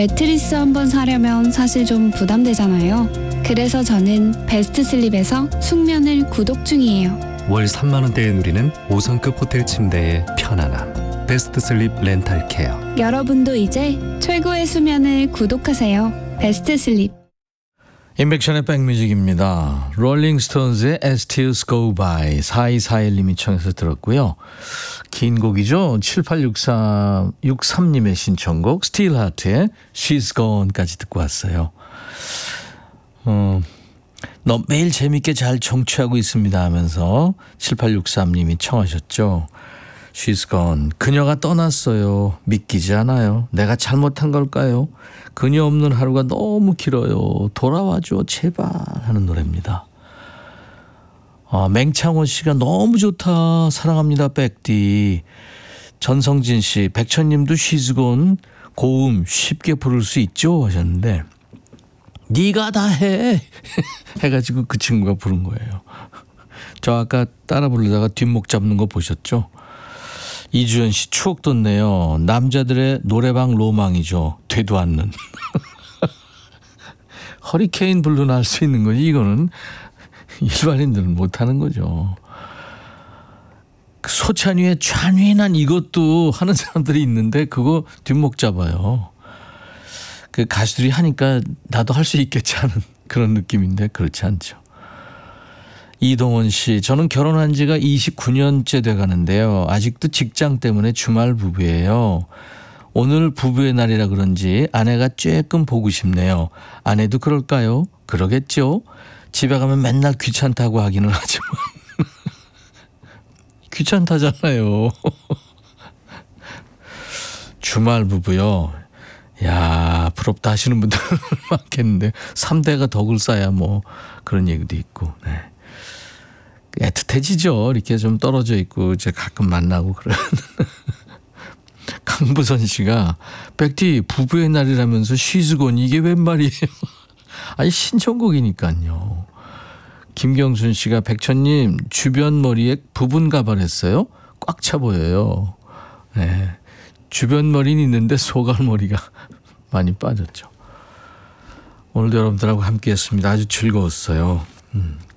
매트리스 한번 사려면 사실 좀 부담되잖아요. 그래서 저는 베스트 슬립에서 숙면을 구독 중이에요. 월 3만 원대에 누리는 5성급 호텔 침대의 편안함. 베스트 슬립 렌탈 케어. 여러분도 이제 최고의 수면을 구독하세요. 베스트 슬립. 인백션의 백뮤직입니다. 롤링스톤즈의 As Tears Go By 4241님이 청해서 들었고요. 긴 곡이죠. 7863님의 신청곡 스틸하트의 She's Gone까지 듣고 왔어요. 너 매일 재밌게 잘 청취하고 있습니다 하면서 7863님이 청하셨죠. She's gone. 그녀가 떠났어요. 믿기지 않아요. 내가 잘못한 걸까요? 그녀 없는 하루가 너무 길어요. 돌아와줘 제발 하는 노래입니다. 맹창호 씨가 너무 좋다. 사랑합니다 백디. 전성진 씨, 백천님도 She's gone 고음 쉽게 부를 수 있죠 하셨는데 네가 다 해 해가지고 그 친구가 부른 거예요. 저 아까 따라 부르다가 뒷목 잡는 거 보셨죠? 이주연 씨 추억 돋네요. 남자들의 노래방 로망이죠. 되도 않는. 허리케인 블루나 할 수 있는 거지 이거는 일반인들은 못하는 거죠. 소찬휘의 잔휘난 이것도 하는 사람들이 있는데 그거 뒷목 잡아요. 그 가수들이 하니까 나도 할 수 있겠지 하는 그런 느낌인데 그렇지 않죠. 이동원 씨, 저는 결혼한 지가 29년째 돼가는데요. 아직도 직장 때문에 주말 부부예요. 오늘 부부의 날이라 그런지 아내가 쬐끔 보고 싶네요. 아내도 그럴까요? 그러겠죠. 집에 가면 맨날 귀찮다고 하기는 하지만 귀찮다잖아요. 주말 부부요. 야, 부럽다 하시는 분들 많겠는데 3대가 덕을 쌓아야 뭐 그런 얘기도 있고. 네. 애틋해지죠. 이렇게 좀 떨어져 있고 이제 가끔 만나고 그런. 강부선 씨가 백디 부부의 날이라면서 쉬즈곤 이게 웬 말이에요. 아니 신청곡이니까요. 김경순 씨가 백천님 주변 머리에 부분 가발했어요. 꽉 차 보여요. 네. 주변 머리는 있는데 소갈머리가 많이 빠졌죠. 오늘도 여러분들하고 함께했습니다. 아주 즐거웠어요.